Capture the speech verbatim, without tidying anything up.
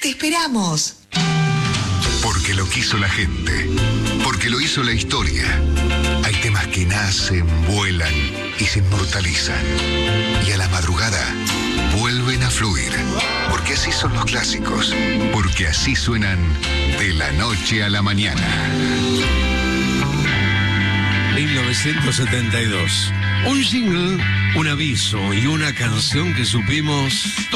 Te esperamos. Porque lo quiso la gente. Porque lo hizo la historia. Hay temas que nacen, vuelan y se inmortalizan. Y a la madrugada vuelven a fluir. Porque así son los clásicos. Porque así suenan de la noche a la mañana. mil novecientos setenta y dos. Un jingle, un aviso y una canción que supimos